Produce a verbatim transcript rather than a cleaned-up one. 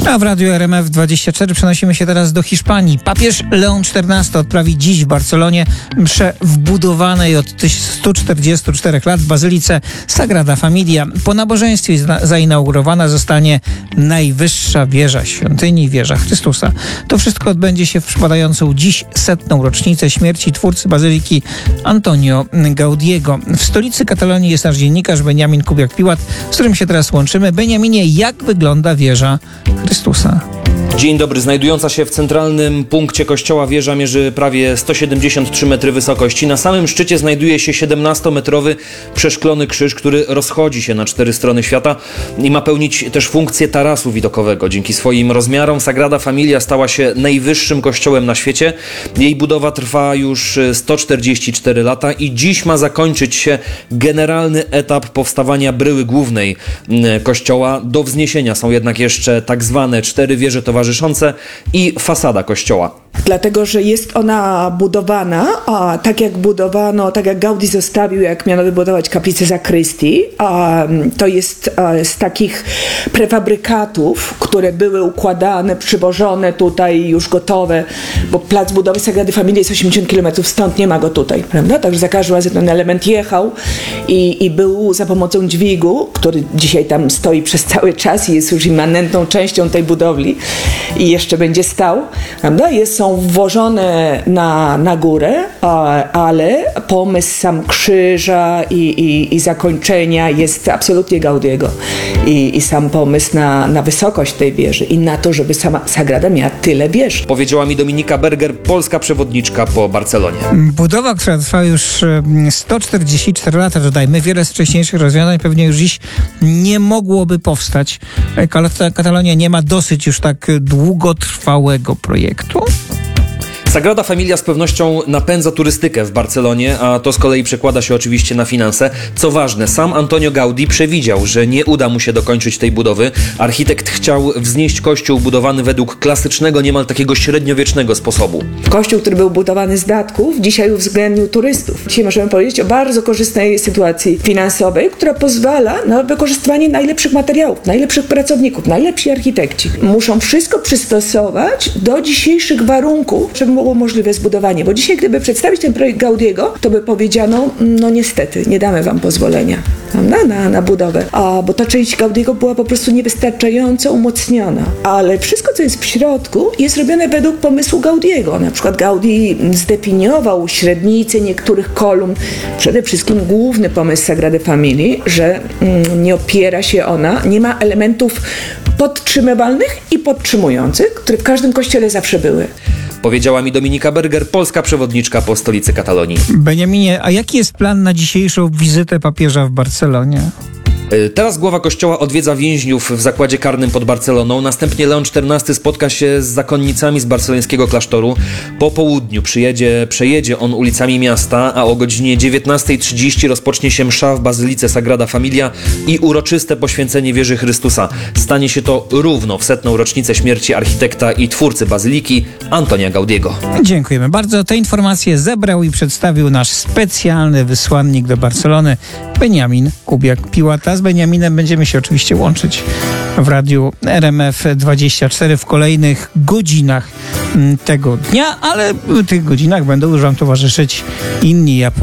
A w Radiu R M F dwadzieścia cztery przenosimy się teraz do Hiszpanii. Papież Leon czternasty odprawi dziś w Barcelonie mszę w budowanej od stu czterdziestu czterech lat w bazylice Sagrada Familia. Po nabożeństwie zainaugurowana zostanie najwyższa wieża świątyni, wieża Chrystusa. To wszystko odbędzie się w przypadającą dziś setną rocznicę śmierci twórcy bazyliki Antonio Gaudiego. W stolicy Katalonii jest nasz dziennikarz Beniamin Kubiak-Piłat, z którym się teraz łączymy. Beniaminie, jak wygląda wieża Chrystusa? Dzień dobry. Znajdująca się w centralnym punkcie kościoła wieża mierzy prawie sto siedemdziesiąt trzy metry wysokości. Na samym szczycie znajduje się siedemnastometrowy przeszklony krzyż, który rozchodzi się na cztery strony świata i ma pełnić też funkcję tarasu widokowego. Dzięki swoim rozmiarom Sagrada Familia stała się najwyższym kościołem na świecie. Jej budowa trwa już sto czterdzieści cztery lata i dziś ma zakończyć się generalny etap powstawania bryły głównej kościoła. Do wzniesienia są jednak jeszcze tak zwane cztery wieże towarzyszące i fasada kościoła. Dlatego, że jest ona budowana, a tak jak budowano, tak jak Gaudi zostawił, jak miano wybudować kaplicę zakrystii, a to jest a, z takich prefabrykatów, które były układane, przywożone tutaj, już gotowe, bo plac budowy Sagrady Familii jest osiemdziesiąt kilometrów stąd, nie ma go tutaj, prawda? Także za każdym razem ten element jechał i, i był za pomocą dźwigu, który dzisiaj tam stoi przez cały czas i jest już immanentną częścią tej budowli i jeszcze będzie stał, prawda? Jest, są włożone na, na górę, ale pomysł sam krzyża i, i, i zakończenia jest absolutnie Gaudiego. I, i sam pomysł na, na wysokość tej wieży i na to, żeby sama Sagrada miała tyle wież. Powiedziała mi Dominika Berger, polska przewodniczka po Barcelonie. Budowa, która trwa już sto czterdzieści cztery lata, dodajmy, wiele z wcześniejszych rozwiązań pewnie już dziś nie mogłoby powstać. Katalonia nie ma dosyć już tak długotrwałego projektu? Sagrada Familia z pewnością napędza turystykę w Barcelonie, a to z kolei przekłada się oczywiście na finanse. Co ważne, sam Antonio Gaudi przewidział, że nie uda mu się dokończyć tej budowy. Architekt chciał wznieść kościół budowany według klasycznego, niemal takiego średniowiecznego sposobu. Kościół, który był budowany z datków, dzisiaj uwzględnił turystów. Dzisiaj możemy powiedzieć o bardzo korzystnej sytuacji finansowej, która pozwala na wykorzystywanie najlepszych materiałów, najlepszych pracowników, najlepsi architekci. Muszą wszystko przystosować do dzisiejszych warunków, żeby było możliwe zbudowanie, bo dzisiaj gdyby przedstawić ten projekt Gaudiego, to by powiedziano, no niestety, nie damy wam pozwolenia na, na, na budowę, a, bo ta część Gaudiego była po prostu niewystarczająco umocniona, ale wszystko, co jest w środku, jest robione według pomysłu Gaudiego. Na przykład Gaudi zdefiniował średnicę niektórych kolumn, przede wszystkim główny pomysł Sagrady Familii, że mm, nie opiera się ona, nie ma elementów podtrzymywalnych i podtrzymujących, które w każdym kościele zawsze były. Powiedziała mi Dominika Berger, polska przewodniczka po stolicy Katalonii. Beniaminie, a jaki jest plan na dzisiejszą wizytę papieża w Barcelonie? Teraz głowa kościoła odwiedza więźniów w zakładzie karnym pod Barceloną. Następnie Leon czternasty spotka się z zakonnicami z barcelońskiego klasztoru. Po południu przyjedzie, przejedzie on ulicami miasta, a o godzinie dziewiętnasta trzydzieści rozpocznie się msza w bazylice Sagrada Familia i uroczyste poświęcenie wieży Chrystusa. Stanie się to równo w setną rocznicę śmierci architekta i twórcy bazyliki Antonia Gaudiego. Dziękujemy bardzo. Te informacje zebrał i przedstawił nasz specjalny wysłannik do Barcelony, Beniamin Kubiak-Piłat. Z Beniaminem będziemy się oczywiście łączyć w Radiu R M F dwadzieścia cztery w kolejnych godzinach tego dnia, ale w tych godzinach będą już wam towarzyszyć inni. Ja